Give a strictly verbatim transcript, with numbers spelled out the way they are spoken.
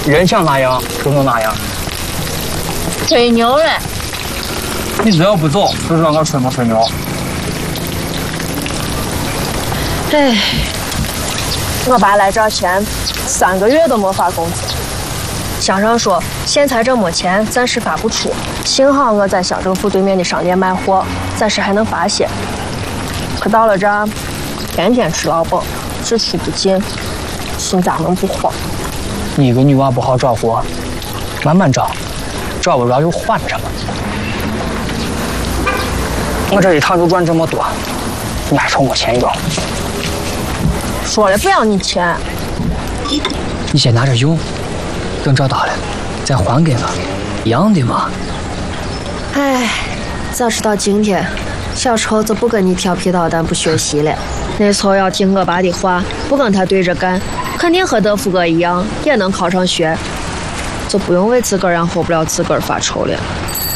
人像那样就能那样。 吹牛嘞！ 你只要不走，就知道我吹没吹牛。 哎，我爸来这儿前三个月都没发工资。乡上说现财政没钱，暂时发不出。幸好我在乡政府对面的商店卖货，暂时还能发些。可到了这儿，天天吃老本，只出不进，心咋能不慌？ 你一个女娃不好找活，慢慢找，找不着就换着吧。我这一趟就赚这么多，你还愁没钱用？ 说了不要你钱， 你先拿着用，等找到了再还给我，一样的嘛。 哎，早知道今天，小时候就不跟你调皮捣蛋不学习了。那时候要听我爸的话，不跟他对着干，肯定和德福哥一样，也能考上学，就不用为自个儿然后不了自个儿发愁了。